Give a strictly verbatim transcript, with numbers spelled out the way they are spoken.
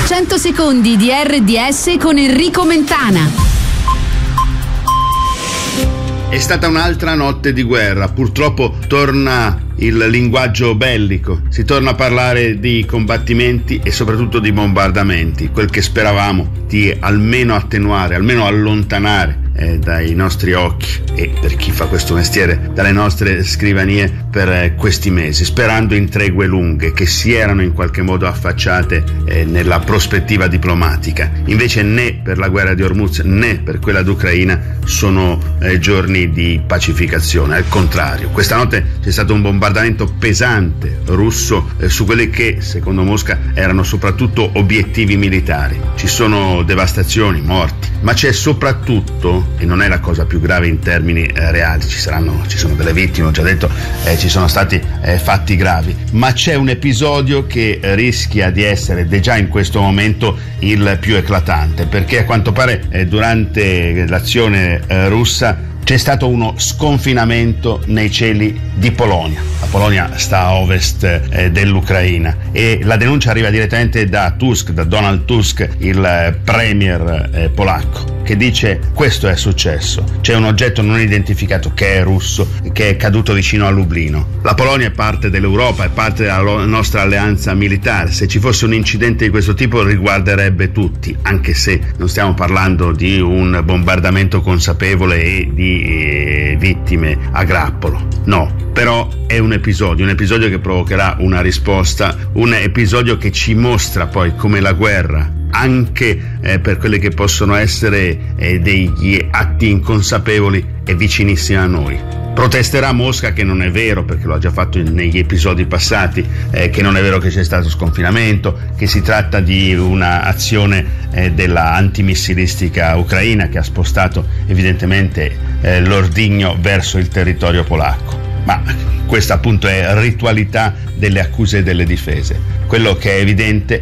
cento secondi di R D S con Enrico Mentana. È stata un'altra notte di guerra, purtroppo torna il linguaggio bellico, si torna a parlare di combattimenti e soprattutto di bombardamenti, quel che speravamo di almeno attenuare, almeno allontanare eh, dai nostri occhi e, per chi fa questo mestiere, dalle nostre scrivanie per eh, questi mesi, sperando in tregue lunghe che si erano in qualche modo affacciate eh, nella prospettiva diplomatica. Invece né per la guerra di Hormuz né per quella d'Ucraina sono eh, giorni di pacificazione, al contrario. Questa notte c'è stato un bombardamento pesante russo eh, su quelli che, secondo Mosca, erano soprattutto obiettivi militari. Ci sono devastazioni, morti, ma c'è soprattutto, e non è la cosa più grave in termini eh, reali, ci saranno, ci sono delle vittime, ho già detto, eh, ci sono stati eh, fatti gravi, ma c'è un episodio che eh, rischia di essere, ed è già in questo momento, il più eclatante, perché a quanto pare eh, durante l'azione eh, russa c'è stato uno sconfinamento nei cieli di Polonia. La Polonia sta a ovest eh, dell'Ucraina e la denuncia arriva direttamente da Tusk, da Donald Tusk, il eh, premier eh, polacco, che dice: questo è successo, c'è un oggetto non identificato che è russo, che è caduto vicino a Lublino. La Polonia è parte dell'Europa, è parte della lo- nostra alleanza militare. Se ci fosse un incidente di questo tipo riguarderebbe tutti, anche se non stiamo parlando di un bombardamento consapevole e di eh, vittime a grappolo, no. Però è un episodio, un episodio che provocherà una risposta, un episodio che ci mostra poi come la guerra, anche eh, per quelli che possono essere eh, degli atti inconsapevoli, è vicinissima a noi. Protesterà Mosca che non è vero, perché lo ha già fatto in, negli episodi passati, eh, che non è vero che c'è stato sconfinamento, che si tratta di un'azione eh, della antimissilistica ucraina che ha spostato evidentemente eh, l'ordigno verso il territorio polacco. Ma questa appunto è ritualità delle accuse e delle difese. Quello che è evidente